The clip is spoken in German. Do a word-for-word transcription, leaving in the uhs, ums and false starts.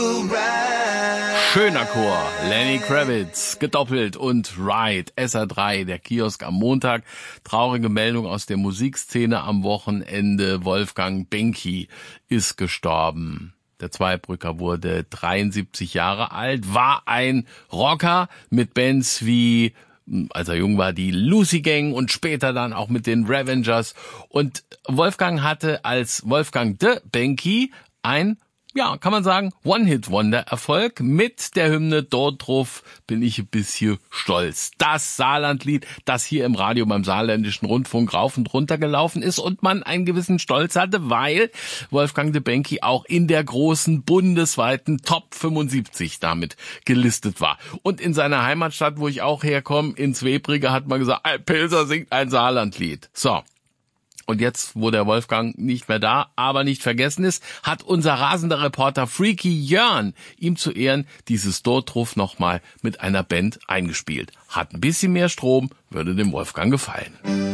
will ride. Schöner Chor, Lenny Kravitz, gedoppelt und Ride, S R drei, der Kiosk am Montag. Traurige Meldung aus der Musikszene am Wochenende, Wolfgang Benki ist gestorben. Der Zweibrücker wurde dreiundsiebzig Jahre alt, war ein Rocker mit Bands wie, als er jung war, die Lucy Gang und später dann auch mit den Revengers. Und Wolfgang hatte als Wolfgang de Benki ein, ja, kann man sagen, One-Hit-Wonder-Erfolg mit der Hymne Dort drauf bin ich ein bisschen stolz. Das Saarlandlied, das hier im Radio beim Saarländischen Rundfunk rauf und runter gelaufen ist und man einen gewissen Stolz hatte, weil Wolfgang de Benki auch in der großen bundesweiten Top fünfundsiebzig damit gelistet war. Und in seiner Heimatstadt, wo ich auch herkomme, in Zwebrige, hat man gesagt, ein Pilser singt ein Saarlandlied. So. Und jetzt, wo der Wolfgang nicht mehr da, aber nicht vergessen ist, hat unser rasender Reporter Freaky Jörn ihm zu Ehren dieses Dortruf nochmal mit einer Band eingespielt. Hat ein bisschen mehr Strom, würde dem Wolfgang gefallen.